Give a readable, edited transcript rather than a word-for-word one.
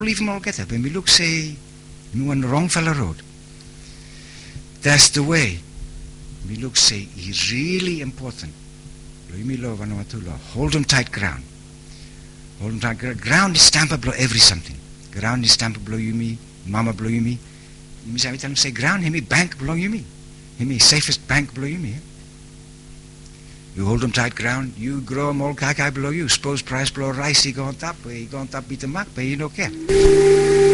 leave them all together. When we look, say, we on the wrong fella road, that's the way. We look, say, it's really important. Hold them tight ground. Hold them tight ground. Ground is stamp below every something. Ground is stamp below you me, mama below you me. You tell them, say, ground, him bank below you me. Him safest bank below you me. You hold them tight ground, you grow them all kakai below you. Suppose price below rice, he go on top beat them up, but you don't care.